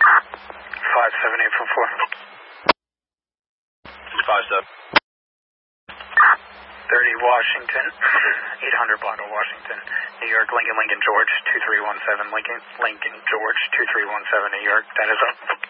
57. 30 Washington, 800 block of Washington, New York, Lincoln, George, 2317, Lincoln, George, 2317, New York, that is up.